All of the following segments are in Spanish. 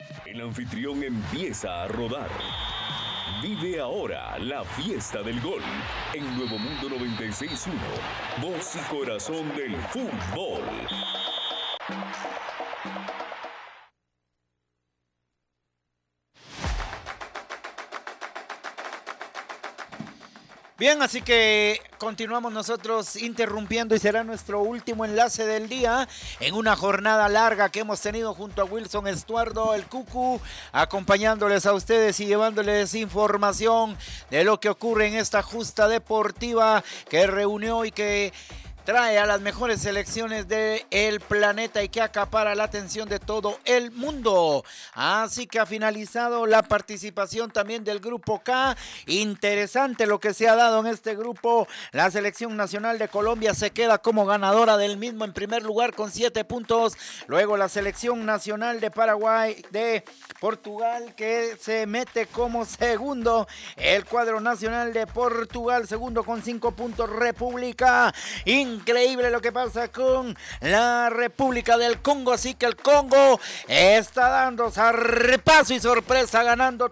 El anfitrión empieza a rodar. Vive ahora la fiesta del gol en Nuevo Mundo 96.1, voz y corazón del fútbol. Bien, así que continuamos nosotros interrumpiendo y será nuestro último enlace del día en una jornada larga que hemos tenido junto a Wilson Estuardo, el Cucu, acompañándoles a ustedes y llevándoles información de lo que ocurre en esta justa deportiva que reunió y que trae a las mejores selecciones del planeta y que acapara la atención de todo el mundo. Así que ha finalizado la participación también del grupo K. Interesante lo que se ha dado en este grupo. La selección nacional de Colombia se queda como ganadora del mismo en primer lugar con 7 puntos. Luego la selección nacional de Paraguay, de Portugal, que se mete como segundo. El cuadro nacional de Portugal, segundo con 5 puntos. República, increíble lo que pasa con la República del Congo, así que el Congo está dando zarpazo y sorpresa, ganando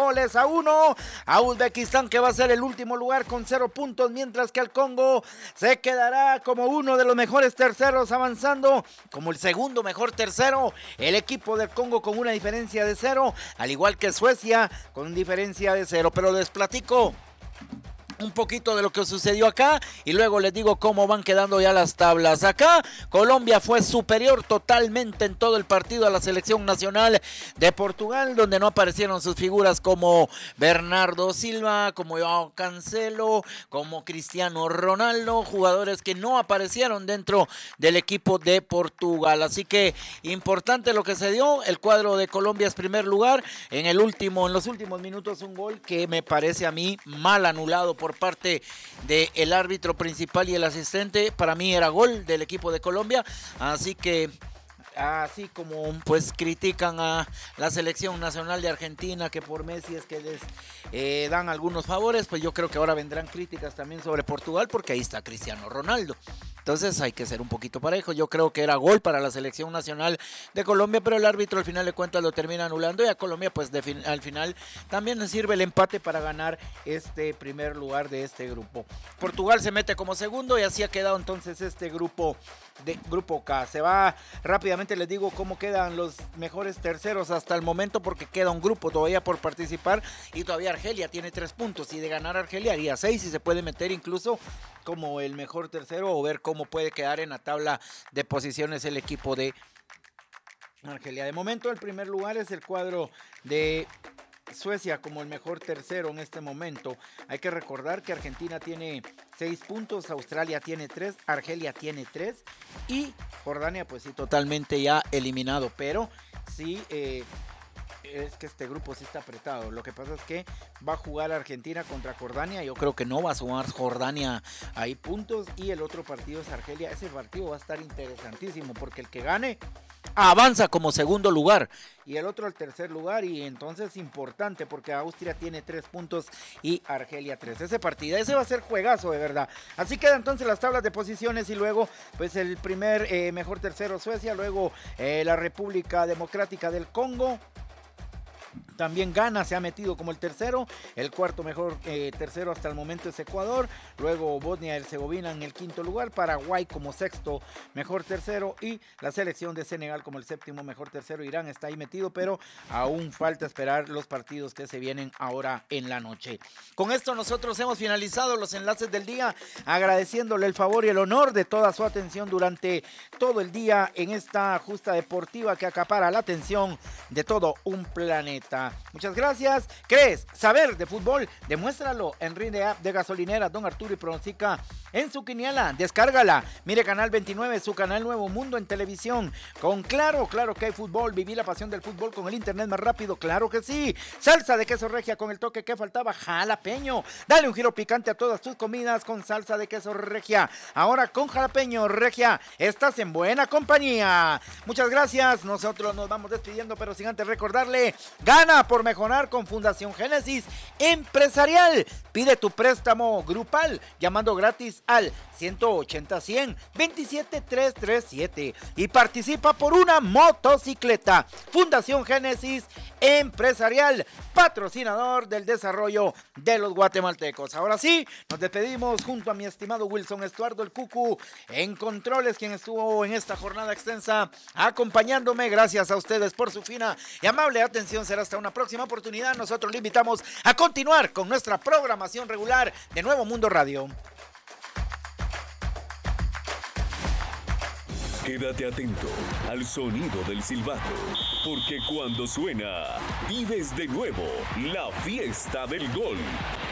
3-1 a Uzbekistán, que va a ser el último lugar con 0 puntos, mientras que el Congo se quedará como uno de los mejores terceros, avanzando como el segundo mejor tercero, el equipo del Congo con una diferencia de 0, al igual que Suecia con diferencia de 0, pero les platico un poquito de lo que sucedió acá y luego les digo cómo van quedando ya las tablas. Acá Colombia fue superior totalmente en todo el partido a la selección nacional de Portugal, donde no aparecieron sus figuras como Bernardo Silva, como Joao Cancelo, como Cristiano Ronaldo, jugadores que no aparecieron dentro del equipo de Portugal. Así que importante lo que se dio. El cuadro de Colombia es primer lugar. En los últimos minutos un gol que me parece a mí mal anulado por parte del árbitro principal y el asistente. Para mí era gol del equipo de Colombia, así que así como pues critican a la selección nacional de Argentina que por Messi es que les dan algunos favores, pues yo creo que ahora vendrán críticas también sobre Portugal, porque ahí está Cristiano Ronaldo. Entonces hay que ser un poquito parejo. Yo creo que era gol para la selección nacional de Colombia, pero el árbitro al final de cuentas lo termina anulando, y a Colombia pues al final también le sirve el empate para ganar este primer lugar de este grupo. Portugal se mete como segundo y así ha quedado entonces este grupo K. Se va rápidamente, les digo cómo quedan los mejores terceros hasta el momento, porque queda un grupo todavía por participar y todavía Argelia tiene 3 puntos, y de ganar Argelia haría 6 y se puede meter incluso como el mejor tercero, o ver cómo puede quedar en la tabla de posiciones el equipo de Argelia. De momento el primer lugar es el cuadro de Suecia como el mejor tercero en este momento. Hay que recordar que Argentina tiene 6 puntos, Australia tiene 3, Argelia tiene 3 y Jordania pues sí totalmente ya eliminado, pero sí es que este grupo sí está apretado. Lo que pasa es que va a jugar Argentina contra Jordania. Yo creo que no va a sumar Jordania ahí puntos, y el otro partido es Argelia. Ese partido va a estar interesantísimo, porque el que gane avanza como segundo lugar y el otro al tercer lugar, y entonces importante porque Austria tiene 3 puntos y Argelia 3. Ese va a ser juegazo de verdad. Así quedan entonces las tablas de posiciones, y luego pues el primer mejor tercero Suecia, luego la República Democrática del Congo. También Ghana se ha metido como el tercero. El cuarto mejor tercero hasta el momento es Ecuador. Luego Bosnia y Herzegovina en el quinto lugar. Paraguay como sexto mejor tercero. Y la selección de Senegal como el séptimo mejor tercero. Irán está ahí metido, pero aún falta esperar los partidos que se vienen ahora en la noche. Con esto nosotros hemos finalizado los enlaces del día, agradeciéndole el favor y el honor de toda su atención durante todo el día en esta justa deportiva que acapara la atención de todo un planeta. Muchas gracias. ¿Crees saber de fútbol? Demuéstralo en Rinde App de Gasolinera Don Arturo y pronostica en su quiniela. Descárgala. Mire Canal 29, su canal Nuevo Mundo en televisión. Con claro que hay fútbol. Viví la pasión del fútbol con el internet más rápido. Claro que sí. Salsa de queso regia con el toque que faltaba, jalapeño. Dale un giro picante a todas tus comidas con salsa de queso regia. Ahora con jalapeño regia. Estás en buena compañía. Muchas gracias. Nosotros nos vamos despidiendo, pero sin antes recordarle, Gana por mejorar con Fundación Génesis Empresarial. Pide tu préstamo grupal llamando gratis al 180-100 27337 y participa por una motocicleta. Fundación Génesis Empresarial, patrocinador del desarrollo de los guatemaltecos. Ahora sí, nos despedimos junto a mi estimado Wilson Estuardo el Cucu en controles, quien estuvo en esta jornada extensa acompañándome. Gracias a ustedes por su fina y amable atención. Será hasta una próxima oportunidad. Nosotros le invitamos a continuar con nuestra programación regular de Nuevo Mundo Radio. Quédate atento al sonido del silbato, porque cuando suena, vives de nuevo la fiesta del gol.